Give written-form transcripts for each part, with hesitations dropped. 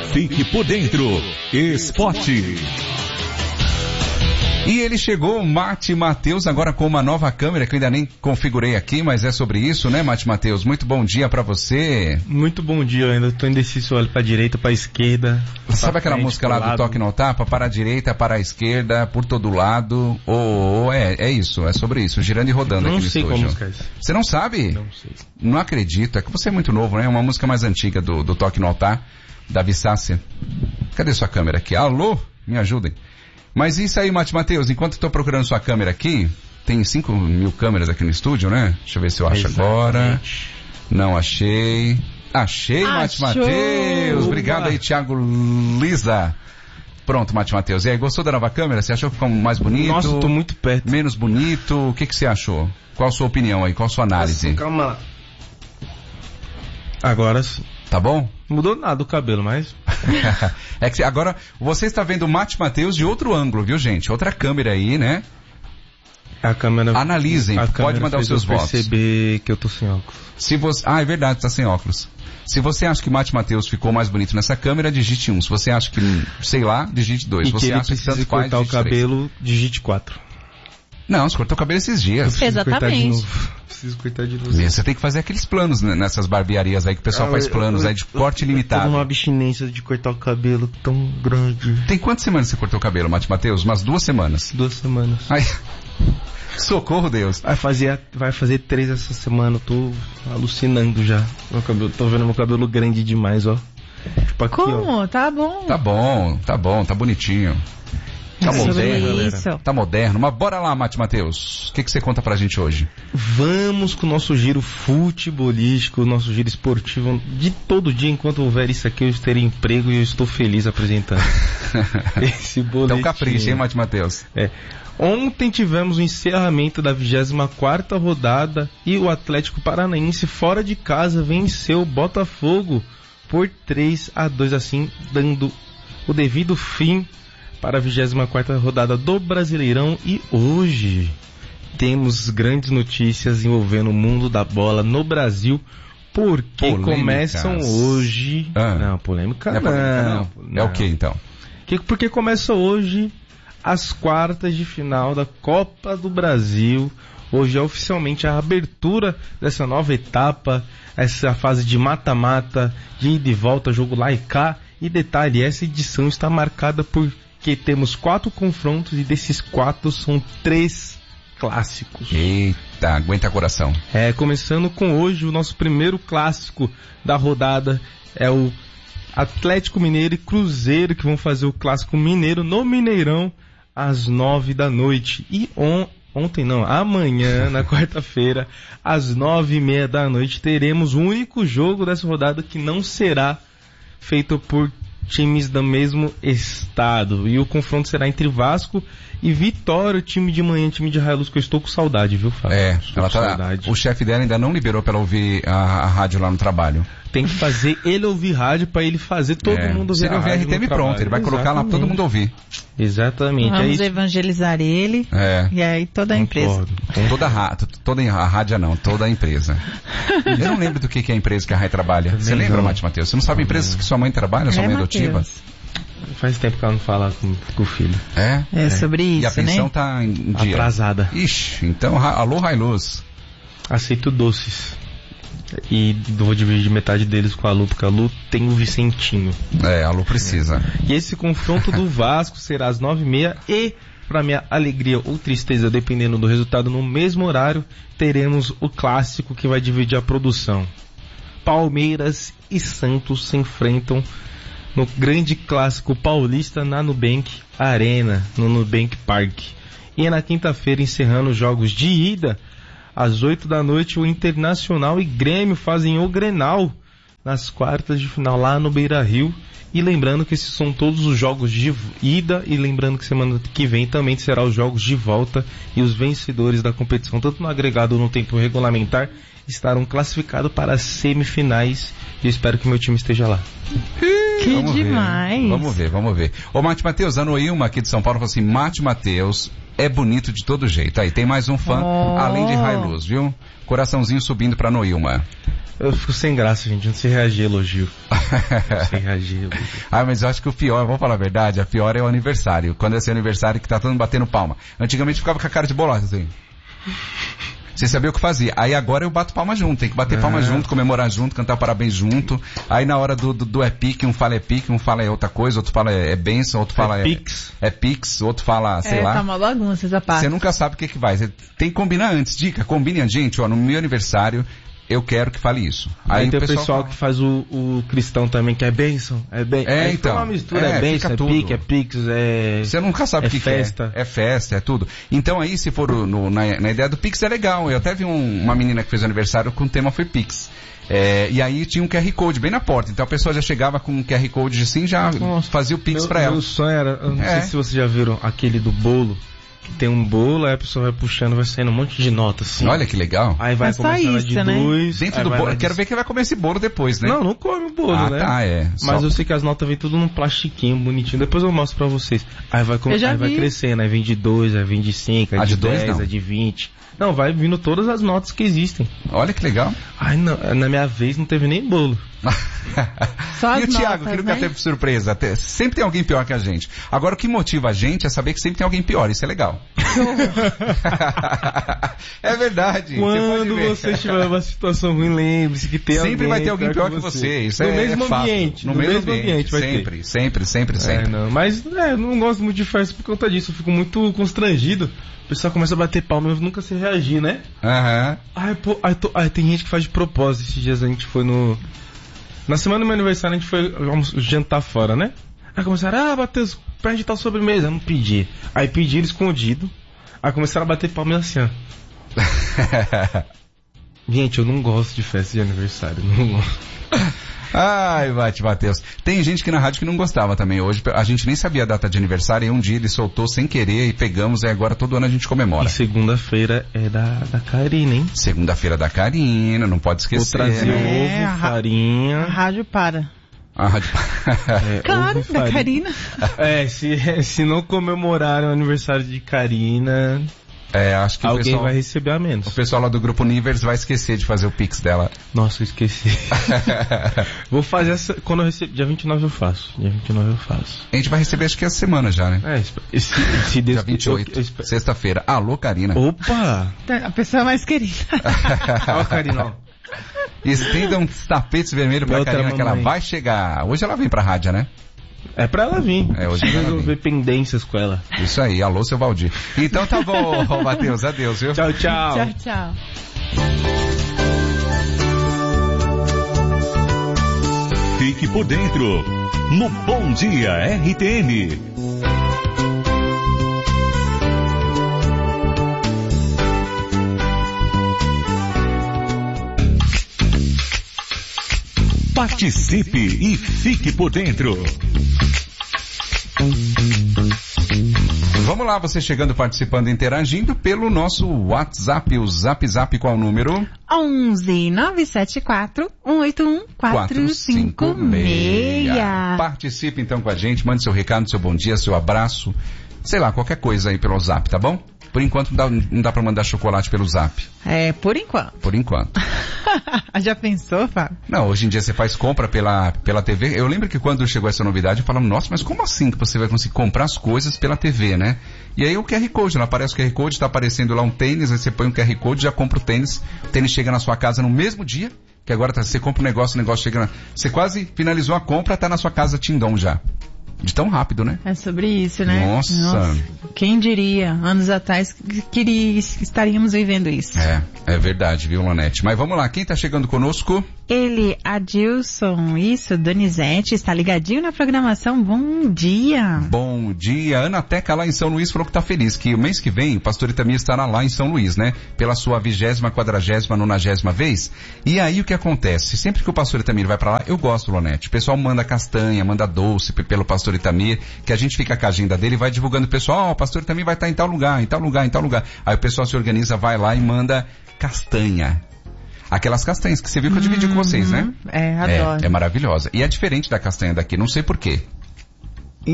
Fique por dentro. Esporte. E ele chegou, Mate Matheus, agora com uma nova câmera que eu ainda nem configurei aqui, mas é sobre isso, né, Mate Matheus? Muito bom dia pra você. Muito bom dia, eu ainda tô indeciso, olho pra direita, pra esquerda. Sabe aquela frente, música lá do Toque Não Tapa? Para a direita, para a esquerda, por todo lado. É isso, é sobre isso, girando e rodando aqui no estúdio. Não sei qual música é essa. Você não sabe? Não sei. Não acredito, é que você é muito novo, né? É uma música mais antiga do Toque Não Tá, da Vissácia. Cadê sua câmera aqui? Alô? Me ajudem. Mas isso aí, Mate Matheus, enquanto eu tô procurando sua câmera aqui, tem 5.000 câmeras aqui no estúdio, né? Deixa eu ver se eu acho agora. Não achei. Achei, Mate Matheus. Obrigado aí, Thiago Lisa. Pronto, Mate Matheus. E aí, gostou da nova câmera? Você achou que ficou mais bonito? Nossa, tô muito perto. Menos bonito? O que você achou? Qual a sua opinião aí? Qual a sua análise? Nossa, calma lá. Agora sim. Tá bom? Mudou nada o cabelo, mas... É que agora você está vendo o Mate Matheus de outro ângulo, viu, gente? Outra câmera aí, né? A câmera... Analisem, pode mandar os seus votos. Perceber que eu tô sem óculos. Se você... Ah, é verdade, tá sem óculos. Se você acha que Mate Matheus ficou mais bonito nessa câmera, digite 1. Se você acha que, sei lá, digite 2. E você que ele acha que tanto faz, cortar o cabelo, digite 4. Não, você cortou o cabelo esses dias. Exatamente. Preciso cortar de novo. Você tem que fazer aqueles planos nessas barbearias aí, que o pessoal faz planos aí de corte limitado. Eu tô numa abstinência de cortar o cabelo tão grande. Tem quantas semanas você cortou o cabelo, Mate Matheus? Umas 2 semanas? 2 semanas. Ai, socorro, Deus. Vai fazer 3 essa semana, eu tô alucinando já. Meu cabelo, tô vendo meu cabelo grande demais, ó. Tipo aqui, como? Ó. Tá bom. Tá bonitinho. Tá moderno, isso. Tá moderno. Mas bora lá, Mate Matheus. O que você conta pra gente hoje? Vamos com o nosso giro futebolístico, o nosso giro esportivo. De todo dia, enquanto houver isso aqui, eu terei emprego e eu estou feliz apresentando esse boletim. Então capricha, hein, Mate Matheus? Ontem tivemos o encerramento da 24ª rodada e o Atlético Paranaense fora de casa venceu o Botafogo por 3-2, assim dando o devido fim para a 24ª rodada do Brasileirão. E hoje temos grandes notícias envolvendo o mundo da bola no Brasil, porque começam hoje... Não, polêmica não. É o que então? Porque começa hoje as quartas de final da Copa do Brasil. Hoje é oficialmente a abertura dessa nova etapa, essa fase de mata-mata, de ida e volta, jogo lá e cá. E detalhe, essa edição está marcada por que temos 4 confrontos e desses 4 são 3 clássicos. Eita, aguenta coração. Começando com hoje, o nosso primeiro clássico da rodada é o Atlético Mineiro e Cruzeiro, que vão fazer o clássico mineiro no Mineirão às 9 da noite. E amanhã, na quarta-feira, às 9:30 da noite, teremos o único jogo dessa rodada que não será feito por times do mesmo estado. E o confronto será entre Vasco e Vitória, o time de manhã, time de Hilux, que eu estou com saudade, viu, Fábio? Ela tá, o chefe dela ainda não liberou pra ela ouvir a rádio lá no trabalho. Tem que fazer ele ouvir rádio pra ele fazer todo mundo ouvir a rádio. Se ele ouvir RTM, pronto, ele vai colocar lá pra todo mundo ouvir. Exatamente. Vamos evangelizar ele. E aí toda a empresa. Toda a rádio não, toda a empresa. Eu não lembro do que é a empresa que a Rai trabalha. Você lembra, Mate Matheus? Você não sabe empresas que sua mãe trabalha, sua mãe adotiva? Faz tempo que ela não fala com o filho. É sobre isso, né? E a pensão tá em dia. Atrasada. Ixi, então alô, Railuz. Aceito doces. E vou dividir metade deles com a Lu, porque a Lu tem o Vicentinho. A Lu precisa. E esse confronto do Vasco será às 9:30 e, para minha alegria ou tristeza, dependendo do resultado, no mesmo horário, teremos o clássico que vai dividir a produção. Palmeiras e Santos se enfrentam no grande clássico paulista na Nubank Arena, no Nubank Park. E na quinta-feira, encerrando os jogos de ida, às 8 da noite, o Internacional e Grêmio fazem o Grenal nas quartas de final lá no Beira-Rio. E lembrando que esses são todos os jogos de ida, e lembrando que semana que vem também será os jogos de volta, e os vencedores da competição, tanto no agregado ou no tempo regulamentar, estarão classificados para as semifinais. E eu espero que meu time esteja lá. Que vamos demais! Vamos ver. Ô, Mate Matheus, a Noilma aqui de São Paulo falou assim: Mate Matheus é bonito de todo jeito. Aí tem mais um fã, além de Hilux, viu? Coraçãozinho subindo pra Noilma. Eu fico sem graça, gente. Não sei reagir elogio. Não sei reagir elogio. Mas eu acho que o pior, vamos falar a verdade, a pior é o aniversário. Quando é seu aniversário que tá todo mundo batendo palma. Antigamente ficava com a cara de bolota, assim. Você sabia o que fazia. Aí agora eu bato palma junto. Tem que bater palma junto, comemorar junto, cantar parabéns junto. Aí na hora do é pique, um fala é pique, um fala é outra coisa, outro fala é bênção, outro fala é pix, outro fala, sei lá. Tá uma bagunça essa parte. Você nunca sabe o que vai. Você tem que combinar antes. Dica, combine a gente, no meu aniversário, eu quero que fale isso. Aí tem o pessoal que faz o cristão também, que é bênção. Então. Uma mistura, é bênção, é pique, é pix, Você nunca sabe o que festa. É festa, é tudo. Então aí, se for na ideia do pix, é legal. Eu até vi uma menina que fez aniversário com o tema foi pix. E aí tinha um QR Code bem na porta. Então a pessoa já chegava com um QR Code assim, já fazia o pix pra ela. Meu sonho era, eu não sei se vocês já viram aquele do bolo. Tem um bolo, aí a pessoa vai puxando, vai saindo um monte de notas, assim. Olha que legal. Aí vai começando de 2. Dentro do bolo, quero ver quem vai comer esse bolo depois, né? Não come o bolo, né? Mas eu sei que as notas vêm tudo num plastiquinho bonitinho, depois eu mostro pra vocês. Aí vai crescendo, aí vem de 2, aí vem de 5, aí de 10, aí de 20. Não, vai vindo todas as notas que existem. Olha que legal. Na minha vez não teve nem bolo. Só e o Thiago, que nunca teve surpresa. Sempre tem alguém pior que a gente. Agora, o que motiva a gente é saber que sempre tem alguém pior. Isso é legal. É verdade. Quando você estiver numa situação ruim, lembre-se que tem sempre vai ter alguém pior que você. Isso no mesmo ambiente. No mesmo ambiente vai ter. Sempre. Mas eu não gosto muito de festa por conta disso. Eu fico muito constrangido. O pessoal começa a bater palma e eu nunca sei reagir, né? Aí tem gente que faz de propósito. Esses dias a gente foi na semana do meu aniversário a gente foi jantar fora, né? Aí começaram, Matheus, pede tal sobremesa. Eu não pedi. Aí pediram escondido. Aí começaram a bater palma assim, ó. Gente, eu não gosto de festa de aniversário. Não gosto. Ai, Matheus. Tem gente que na rádio que não gostava também. Hoje a gente nem sabia a data de aniversário e um dia ele soltou sem querer e pegamos e agora todo ano a gente comemora. E segunda-feira é da Karina, hein? Segunda-feira da Karina, não pode esquecer. Vou trazer ovo, farinha. A rádio para. Claro, da Karina. Se não comemorarem o aniversário de Karina... acho que alguém vai receber a menos. O pessoal lá do Grupo Nivers vai esquecer de fazer o Pix dela. Nossa, eu esqueci. Vou fazer quando eu receber. Dia 29 eu faço. A gente vai receber acho que essa semana já, né? Dia 28, sexta-feira. Alô, Karina. Opa! A pessoa mais querida. Ó, Karina, ó. Estenda uns tapetes vermelhos pra Karina que ela vai chegar. Hoje ela vem pra rádio, né? É pra ela vir. Hoje ela resolver pendências com ela. Isso aí, alô, seu Valdir. Então tá bom, Matheus, adeus, viu? Tchau. Tchau. Fique por dentro, no Bom Dia RTM. Participe e fique por dentro. Vamos lá, você chegando, participando, interagindo pelo nosso WhatsApp, o Zap qual o número? 11 974 181 456. Participe então com a gente, mande seu recado, seu bom dia, seu abraço, sei lá, qualquer coisa aí pelo Zap, tá bom? Por enquanto não dá pra mandar chocolate pelo Zap. Por enquanto. Por enquanto. Já pensou, Fábio? Não, hoje em dia você faz compra pela TV. Eu lembro que quando chegou essa novidade, eu falava, nossa, mas como assim que você vai conseguir comprar as coisas pela TV, né? E aí o QR Code, não aparece o QR Code, tá aparecendo lá um tênis, aí você põe um QR Code, já compra o tênis chega na sua casa no mesmo dia, que agora você compra o negócio chega você quase finalizou a compra, tá na sua casa tindom já. De tão rápido, né? É sobre isso, né? Nossa. Quem diria, anos atrás, estaríamos vivendo isso. É verdade, viu, Lonete? Mas vamos lá, quem tá chegando conosco? Ele, Adilson, Donizete, está ligadinho na programação. Bom dia. Bom dia. Ana Teca lá em São Luís falou que tá feliz, que o mês que vem o pastor Itamir estará lá em São Luís, né? Pela sua 20ª, 40ª, 90ª vez. E aí o que acontece? Sempre que o pastor Itamir vai pra lá, eu gosto, Lonete. O pessoal manda castanha, manda doce pelo pastor Itamir, que a gente fica com a agenda dele e vai divulgando o pessoal, o pastor Itamir vai estar em tal lugar, em tal lugar, em tal lugar. Aí o pessoal se organiza, vai lá e manda castanha. Aquelas castanhas que você viu que eu dividi com vocês, né? Adoro. É maravilhosa. E é diferente da castanha daqui, não sei porquê.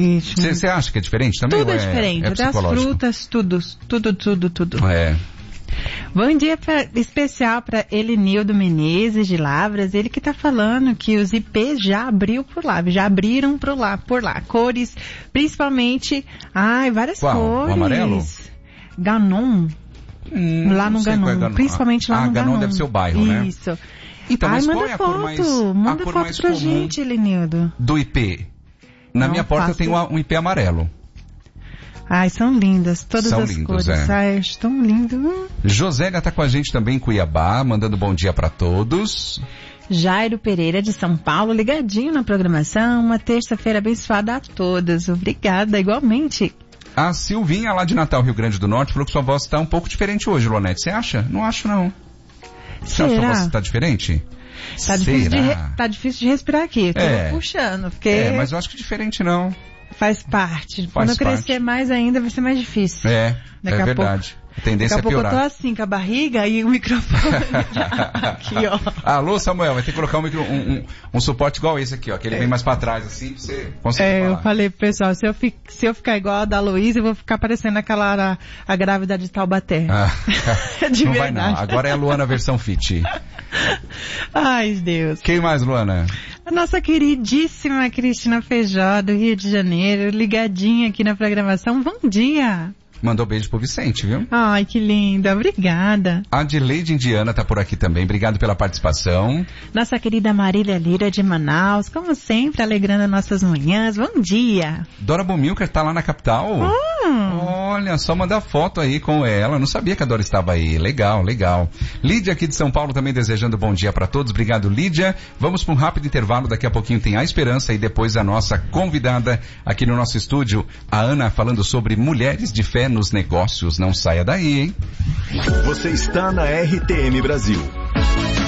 Você acha que é diferente também? Tudo é diferente, das frutas, tudo. Bom dia especial para Elenildo Menezes de Lavras, ele que está falando que os IPs já abriram por lá, cores, principalmente, várias Qual? cores. O amarelo? Ganon, lá no Ganon, principalmente lá no Ganon. Ganon deve ser o bairro, né? Isso. Então, mas qual manda é a foto, cor mais, manda a cor foto mais pra comum gente, Elenildo. do IP? Na Não minha porta eu faço. tenho um IP amarelo. Ai, são lindas, todas São as lindos, cores. Ai, tão lindo. Josélia tá com a gente também em Cuiabá, mandando bom dia pra todos. Jairo Pereira de São Paulo, ligadinho na programação. Uma terça-feira abençoada a todas. Obrigada, igualmente. A Silvinha lá de Natal, Rio Grande do Norte, falou que sua voz tá um pouco diferente hoje, Lonete. Você acha? Não acho, não. Você acha que sua voz tá diferente? Tá difícil de respirar aqui. Tô puxando, porque... mas eu acho que diferente não. Faz parte. Quando eu crescer mais ainda, vai ser mais difícil. Daqui a verdade. Pouco. A tendência Daqui a é piorar. pouco eu tô assim, com a barriga e o microfone aqui, ó. Alô, Samuel, vai ter que colocar um suporte igual esse aqui, ó, que ele vem mais pra trás, assim, pra você conseguir falar. Eu falei pro pessoal, se eu ficar igual a da Luísa, eu vou ficar parecendo aquela, a grávida de Taubaté. De não verdade. Vai não, agora é a Luana versão fit. Ai, Deus. Quem mais, Luana? A nossa queridíssima Cristina Feijó, do Rio de Janeiro, ligadinha aqui na programação. Bom dia! Mandou beijo pro Vicente, viu? Ai, que linda. Obrigada. A Adileide Indiana tá por aqui também. Obrigado pela participação. Nossa querida Marília Lira de Manaus, como sempre, alegrando nossas manhãs. Bom dia. Dora Bomilcar tá lá na capital. Olha, só mandar foto aí com ela. Não sabia que a Dora estava aí. Legal, legal. Lídia aqui de São Paulo também desejando bom dia para todos. Obrigado, Lídia. Vamos para um rápido intervalo. Daqui a pouquinho tem a Esperança e depois a nossa convidada aqui no nosso estúdio, a Ana, falando sobre mulheres de fé nos negócios. Não saia daí, hein? Você está na RTM Brasil.